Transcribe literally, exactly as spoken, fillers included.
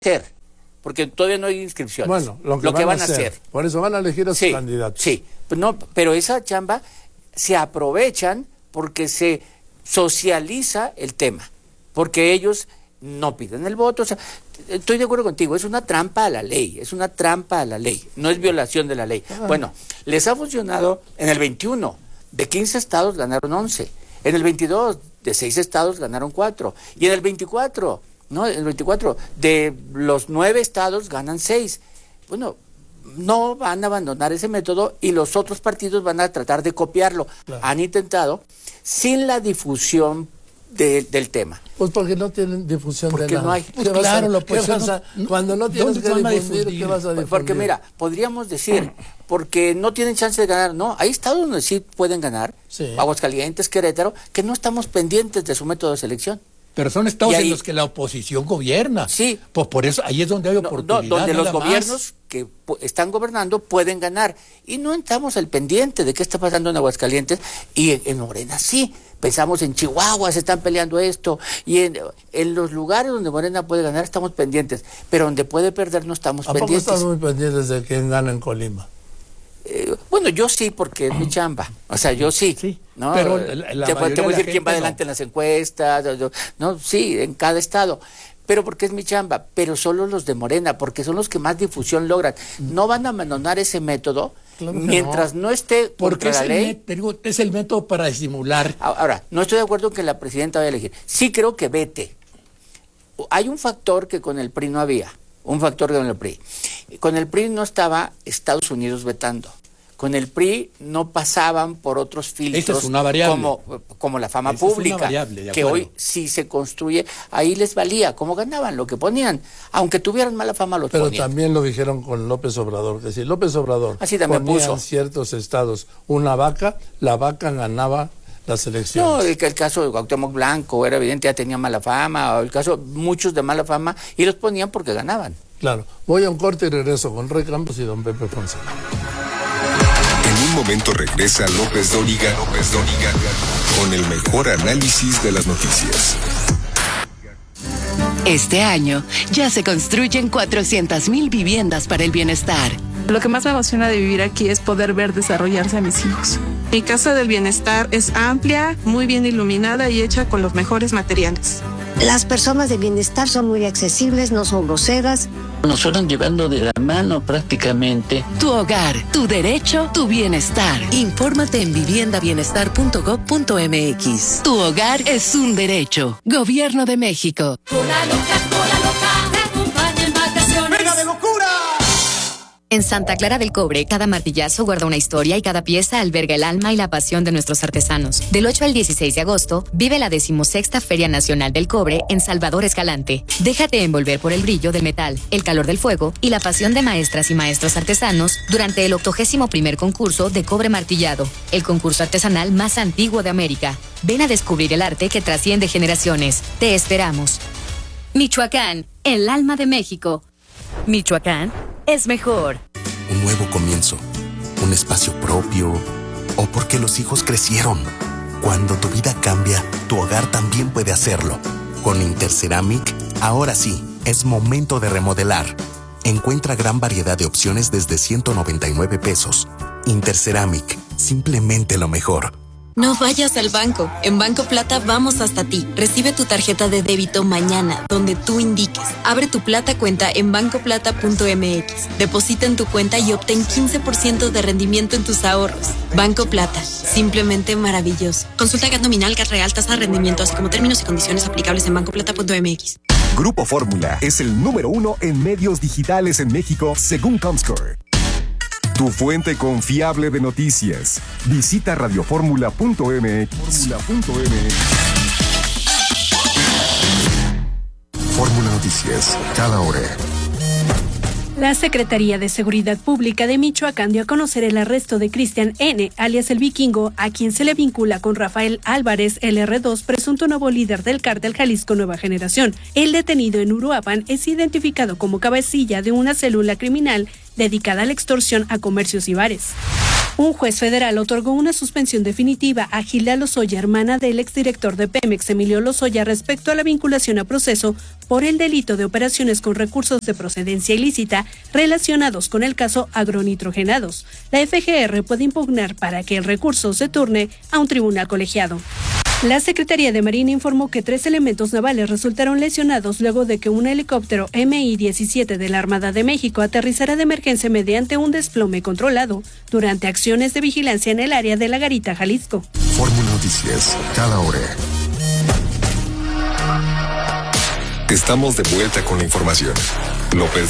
hacer, porque todavía no hay inscripciones. Bueno, lo que, lo que van, van a hacer. hacer. Por eso van a elegir a sus sí, candidatos. Sí, no, pero esa chamba se aprovechan porque se socializa el tema, porque ellos no piden el voto. O sea, estoy de acuerdo contigo, es una trampa a la ley, es una trampa a la ley, no es violación de la ley. Ah. Bueno, les ha funcionado en el veintiuno, de quince estados ganaron once, en el veintidós, de seis estados ganaron cuatro, y en el veinticuatro, no, en el veinticuatro, de los nueve estados ganan seis. Bueno, no van a abandonar ese método y los otros partidos van a tratar de copiarlo. Claro. Han intentado sin la difusión de, del tema. Pues porque no tienen difusión porque de nada. No hay. Pues claro, lo pues no, a, cuando no tienes que difundir, difundir, ¿qué vas a difundir? Porque mira, podríamos decir, porque no tienen chance de ganar. No, hay estados donde sí pueden ganar, sí. Aguascalientes, Querétaro, que no estamos pendientes de su método de selección. Pero son estados ahí, en los que la oposición gobierna. Sí. Pues por eso, ahí es donde hay oportunidad. No, donde los gobiernos más. que están gobernando pueden ganar. Y no estamos al pendiente de qué está pasando en Aguascalientes. Y en, en Morena sí. Pensamos en Chihuahua, se están peleando esto. Y en, en los lugares donde Morena puede ganar estamos pendientes. Pero donde puede perder no estamos ¿A pendientes. ¿A poco estamos muy pendientes de quién gana en Colima? Eh, bueno, yo sí, porque es mi chamba. O sea, yo sí. Sí, ¿no? pero la, la te, te voy a decir quién va no. adelante en las encuestas. No, sí, en cada estado. Pero porque es mi chamba. Pero solo los de Morena, porque son los que más difusión logran. No van a abandonar ese método claro mientras no, no esté porque contra la ley. Te digo, es el método para disimular. Ahora, no estoy de acuerdo en que la presidenta vaya a elegir. Sí creo que vete. Hay un factor que con el P R I no había. Un factor que con el P R I. Con el P R I no estaba Estados Unidos vetando. Con el P R I no pasaban por otros filtros. Esta es una variable. Como, como la fama Esta pública, es una variable, que hoy sí se construye. Ahí les valía, como ganaban, lo que ponían. Aunque tuvieran mala fama, los Pero ponían. también lo dijeron con López Obrador. Que si López Obrador así también ponía puso en ciertos estados una vaca, la vaca ganaba las elecciones. No, el, el caso de Cuauhtémoc Blanco era evidente, ya tenía mala fama, o el caso, muchos de mala fama, y los ponían porque ganaban. Claro. Voy a un corte y regreso con Roy Campos y don Pepe Fonseca. En un momento regresa López Dóriga, López Dóriga, con el mejor análisis de las noticias. Este año ya se construyen cuatrocientas mil viviendas para el bienestar. Lo que más me emociona de vivir aquí es poder ver desarrollarse a mis hijos. Mi casa del bienestar es amplia, muy bien iluminada y hecha con los mejores materiales. Las personas de bienestar son muy accesibles, no son groseras. Nos fueron llevando de la mano prácticamente. Tu hogar, tu derecho, tu bienestar. Infórmate en vivienda bienestar punto gob punto mx. Tu hogar es un derecho. Gobierno de México. Cola loca, cola loca, te acompaña en vacaciones. ¡Venga de locura! En Santa Clara del Cobre, cada martillazo guarda una historia y cada pieza alberga el alma y la pasión de nuestros artesanos. Del ocho al dieciséis de agosto, vive la decimosexta Feria Nacional del Cobre en Salvador Escalante. Déjate envolver por el brillo del metal, el calor del fuego y la pasión de maestras y maestros artesanos durante el octogésimo primer concurso de cobre martillado, el concurso artesanal más antiguo de América. Ven a descubrir el arte que trasciende generaciones. Te esperamos. Michoacán, el alma de México. Michoacán es mejor. Un nuevo comienzo, un espacio propio, o porque los hijos crecieron. Cuando tu vida cambia, tu hogar también puede hacerlo. Con Interceramic, ahora sí, es momento de remodelar. Encuentra gran variedad de opciones desde ciento noventa y nueve pesos. Interceramic, simplemente lo mejor. No vayas al banco. En Banco Plata vamos hasta ti. Recibe tu tarjeta de débito mañana, donde tú indiques. Abre tu Plata cuenta en banco plata punto mx. Deposita en tu cuenta y obtén quince por ciento de rendimiento en tus ahorros. Banco Plata, simplemente maravilloso. Consulta G A T nominal, G A T real, tasa de rendimiento, así como términos y condiciones aplicables en banco plata punto mx. Grupo Fórmula es el número uno en medios digitales en México, según Comscore. Tu fuente confiable de noticias. Visita radioformula punto mx. Fórmula Noticias, cada hora. La Secretaría de Seguridad Pública de Michoacán dio a conocer el arresto de Cristian N., alias el Vikingo, a quien se le vincula con Rafael Álvarez, el erre dos, presunto nuevo líder del cártel Jalisco Nueva Generación. El detenido en Uruapan es identificado como cabecilla de una célula criminal dedicada a la extorsión a comercios y bares. Un juez federal otorgó una suspensión definitiva a Gilda Lozoya, hermana del exdirector de Pemex, Emilio Lozoya, respecto a la vinculación a proceso por el delito de operaciones con recursos de procedencia ilícita relacionados con el caso agronitrogenados. La F G R puede impugnar para que el recurso se turne a un tribunal colegiado. La Secretaría de Marina informó que tres elementos navales resultaron lesionados luego de que un helicóptero M I diecisiete de la Armada de México aterrizara de emergencia mediante un desplome controlado durante acciones de vigilancia en el área de La Garita, Jalisco. Fórmula Noticias, cada hora. Estamos de vuelta con la información. López